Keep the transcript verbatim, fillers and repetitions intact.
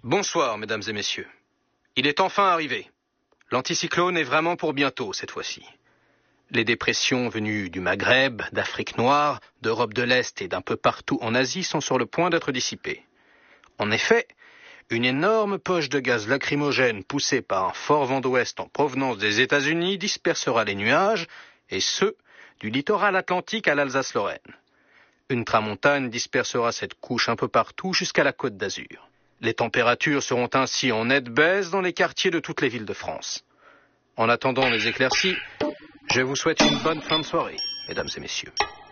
Bonsoir, mesdames et messieurs. Il est enfin arrivé. L'anticyclone est vraiment pour bientôt, cette fois-ci. Les dépressions venues du Maghreb, d'Afrique noire, d'Europe de l'Est et d'un peu partout en Asie sont sur le point d'être dissipées. En effet, une énorme poche de gaz lacrymogène poussée par un fort vent d'ouest en provenance des États-Unis dispersera les nuages, et ce, du littoral atlantique à l'Alsace-Lorraine. Une tramontane dispersera cette couche un peu partout jusqu'à la Côte d'Azur. Les températures seront ainsi en nette baisse dans les quartiers de toutes les villes de France. En attendant les éclaircies, je vous souhaite une bonne fin de soirée, mesdames et messieurs.